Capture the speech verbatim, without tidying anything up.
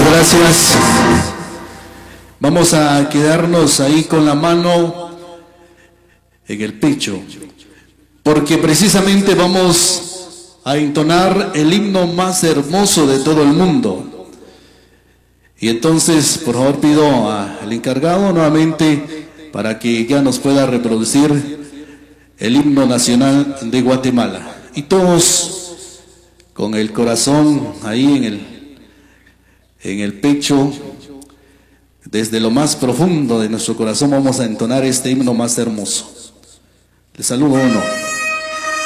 gracias. Vamos a quedarnos ahí con la mano en el pecho, porque precisamente vamos a entonar el himno más hermoso de todo el mundo. Y entonces, por favor, pido al encargado nuevamente para que ya nos pueda reproducir el himno nacional de Guatemala. Y todos con el corazón ahí en el, en el pecho, desde lo más profundo de nuestro corazón vamos a entonar este himno más hermoso. Les saludo uno.